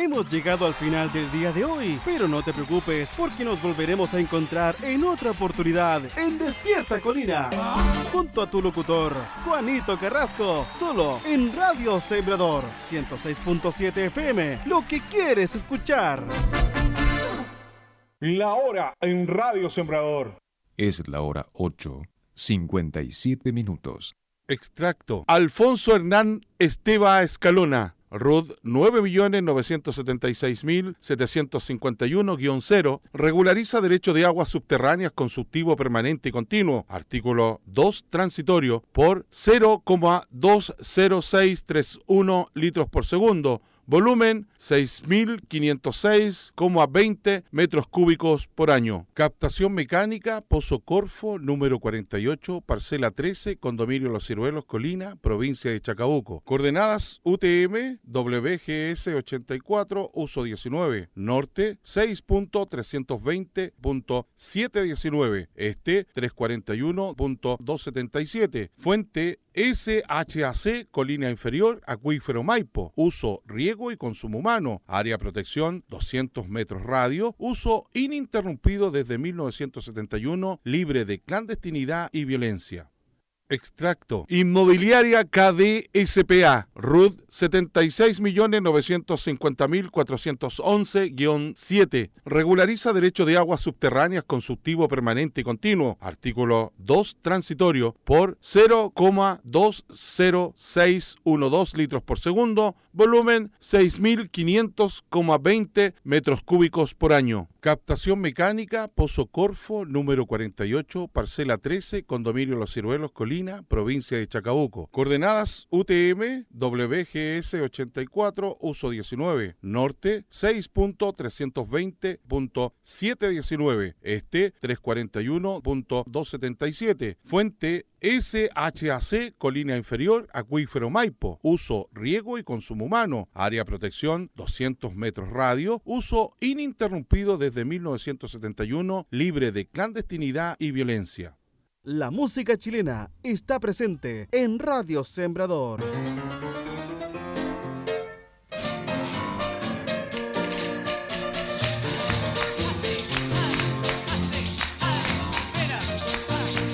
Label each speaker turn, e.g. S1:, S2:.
S1: Hemos llegado al final del día de hoy, pero no te preocupes porque nos volveremos a encontrar en otra oportunidad en Despierta Colina, junto a tu locutor, Juanito Carrasco, solo en Radio Sembrador 106.7 FM, lo que quieres escuchar.
S2: La hora en Radio Sembrador.
S3: Es la hora 8:57.
S2: Extracto. Alfonso Hernán Esteva Escalona, RUD 9.976.751-0, regulariza derecho de aguas subterráneas consultivo permanente y continuo, artículo 2 transitorio, por 0,20631 litros por segundo, volumen 6.506,20 metros cúbicos por año. Captación mecánica, Pozo Corfo, número 48, parcela 13, condominio Los Ciruelos, Colina, provincia de Chacabuco. Coordenadas UTM, WGS 84, uso 19, norte 6.320.719, este 341.277, fuente SHAC, Colina Inferior, Acuífero Maipo, uso riego y consumo humano, área protección 200 metros radio, uso ininterrumpido desde 1971, libre de clandestinidad y violencia. Extracto. Inmobiliaria KD SPA, RUD 76.950.411-7, regulariza derecho de aguas subterráneas consultivo permanente y continuo, artículo 2 transitorio, por 0,20612 litros por segundo, volumen 6.500,20 metros cúbicos por año. Captación mecánica, Pozo Corfo, número 48, parcela 13, condominio Los Ciruelos, Colina, provincia de Chacabuco. Coordenadas UTM, WGS 84, uso 19, norte 6.320.719, este 341.277, fuente SHAC, Colina Inferior, Acuífero Maipo, uso riego y consumo humano, área protección 200 metros radio, uso ininterrumpido desde 1971, libre de clandestinidad y violencia.
S1: La música chilena está presente en Radio Sembrador.